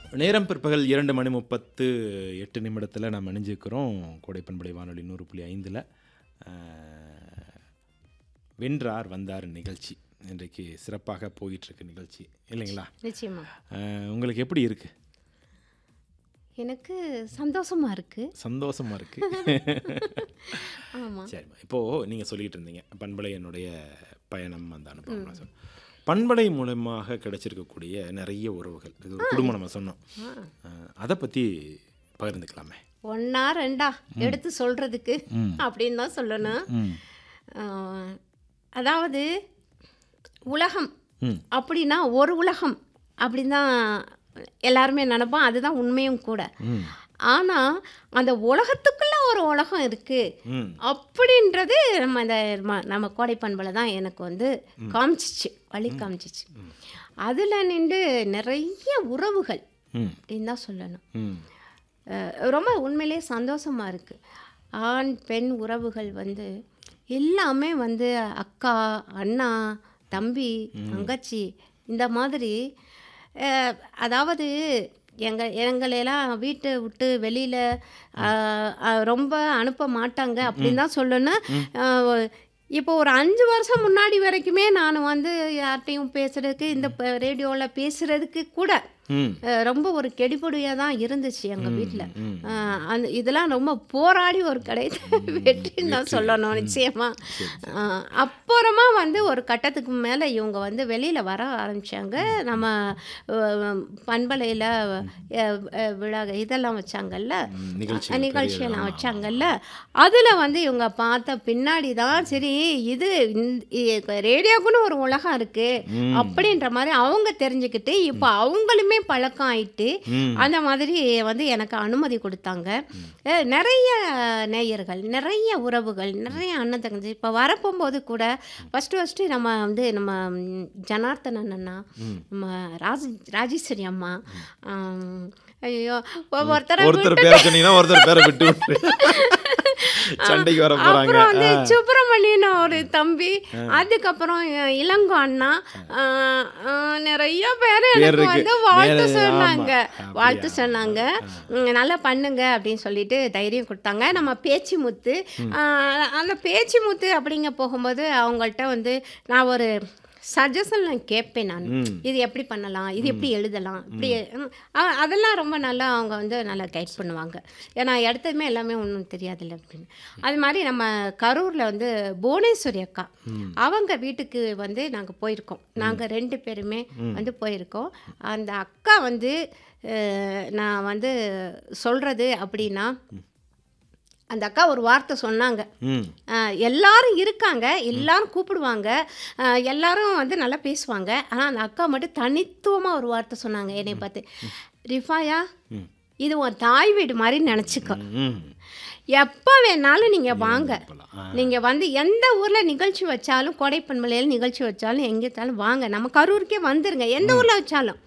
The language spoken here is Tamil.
நேரம் பிற்பகல் 2:38 நாம் இணைஞ்சிருக்கிறோம். கோடை பண்பலை வானொலி 100.5ல் வென்றார் வந்தார் நிகழ்ச்சி இன்றைக்கு சிறப்பாக போயிட்டுருக்கு நிகழ்ச்சி இல்லைங்களா? நிச்சயமா. உங்களுக்கு எப்படி இருக்குது? எனக்கு சந்தோஷமாக இருக்குது. சந்தோஷமாக இருக்குது. ஆமாம். சரிம்மா, இப்போது நீங்கள் சொல்லிகிட்டு இருந்தீங்க பண்பலை என்னுடைய பயணம் அந்த அனுபவம் சொல் பண்பலை மூலமாக கிடைச்சிருக்கக்கூடிய நிறைய உறவுகள், இது ஒரு குடும்பம் நம்ம சொன்னோம், அதை பற்றி பகிர்ந்துக்கலாமே. ஒன்றா ரெண்டா எடுத்து சொல்கிறதுக்கு அப்படின்னு தான் சொல்லணும். அதாவது உலகம் அப்படின்னா ஒரு உலகம் அப்படின்னு தான் எல்லாருமே நினைப்போம். அதுதான் உண்மையும் கூட. ஆனால் அந்த உலகத்துக்குள்ளே ஒரு உலகம் இருக்குது அப்படின்றது நம்ம கோடை பண்பலை தான் எனக்கு வந்து காமிச்சிச்சு, வழி காமிச்சிச்சு. அதில் நின்று நிறைய உறவுகள் அப்படின்னு தான் சொல்லணும். ரொம்ப உண்மையிலே சந்தோஷமாக இருக்குது. ஆண் பெண் உறவுகள் வந்து எல்லாமே வந்து அக்கா அண்ணா தம்பி தங்கச்சி இந்த மாதிரி. அதாவது எங்களையெல்லாம் வீட்டை விட்டு வெளியில் ரொம்ப அனுப்ப மாட்டாங்க அப்படின்னு தான் சொல்லணும். இப்போ ஒரு 5 வருஷம் முன்னாடி வரைக்குமே நான் வந்து யார்கிட்டையும் பேசுகிறதுக்கு இந்த ரேடியோவில் பேசுகிறதுக்கு கூட ரொம்ப ஒரு கெடிபடியாக தான் இருந்துச்சு எங்கள் வீட்டில். அந்த இதெல்லாம் ரொம்ப போராடி ஒரு வெற்றின்னு தான் சொல்லணும் நிச்சயமாக. அப்புறமா வந்து ஒரு கட்டத்துக்கு மேலே இவங்க வந்து வெளியில் வர ஆரம்பித்தாங்க. நம்ம பண்பலையில் விழா இதெல்லாம் வச்சாங்கல்ல, நிகழ்ச்சியெல்லாம் வச்சாங்கல்ல, அதில் வந்து இவங்க பார்த்த பின்னாடி தான் சரி இது ரேடியோக்குன்னு ஒரு உலகம் இருக்குது அப்படின்ற மாதிரி அவங்க தெரிஞ்சுக்கிட்டு இப்போ அவங்களுமே பழக்கம் ஆயிட்டு அந்த மாதிரி வந்து எனக்கு அனுமதி கொடுத்தாங்க. நிறைய நேயர்கள், நிறைய உறவுகள், நிறைய அண்ணன் தங்கச்சி இப்போ வரப்போகும்போது கூட ஃபஸ்ட்டு நம்ம ஜனார்த்தனன் அண்ணா, நம்ம ராஜேஸ்வரி அம்மா, ஐயோ ஒருத்தர் பேரை சொன்னீங்கன்னா ஒருத்தர் பேரை விட்டு சண்டைக்கு வர போறாங்க. அப்புறம் வந்து சுப்பிரமணியன் ஒரு தம்பி, அதுக்கப்புறம் இளங்கோ அண்ணா, நிறைய பேர் எனக்கு வந்து வாழ்த்து சொன்னாங்க. நல்லா பண்ணுங்க அப்படின்னு சொல்லிட்டு தைரியம் கொடுத்தாங்க. நம்ம பேச்சு முத்து, அந்த பேச்சு முத்து அப்படிங்க போகும்போது அவங்கள்ட்ட வந்து நான் ஒரு சஜஷன் கேட்பேன். நான் இது எப்படி பண்ணலாம், இது எப்படி எழுதலாம், இப்படி அதெல்லாம் ரொம்ப நல்லா அவங்க வந்து நல்லா கைட் பண்ணுவாங்க. ஏன்னா எடுத்ததுமே எல்லாமே ஒன்றும் தெரியாதில்ல அப்படின்னு. அது மாதிரி நம்ம கரூரில் வந்து புவனேஸ்வரி அக்கா, அவங்க வீட்டுக்கு வந்து நாங்கள் போயிருக்கோம். நாங்கள் 2 பேருமே வந்து போயிருக்கோம். அந்த அக்கா வந்து நான் வந்து சொல்கிறது அப்படின்னா, அந்த அக்கா ஒரு வார்த்தை சொன்னாங்க. எல்லாரும் இருக்காங்க, எல்லாரும் கூப்பிடுவாங்க, எல்லாரும் வந்து நல்லா பேசுவாங்க. ஆனால் அந்த அக்கா மட்டும் தனித்துவமாக ஒரு வார்த்தை சொன்னாங்க என்னை பார்த்து, ரிஃபாயா இது உன் தாய் வீடு மாதிரி நினச்சிக்கோ, எப்போ வேணாலும் நீங்கள் வாங்க, நீங்கள் வந்து எந்த ஊரில் நிகழ்ச்சி வச்சாலும், கோடை பண்பலையில் நிகழ்ச்சி வச்சாலும், எங்கே வச்சாலும் வாங்க, நம்ம கரூருக்கே வந்துருங்க, எந்த ஊரில் வச்சாலும்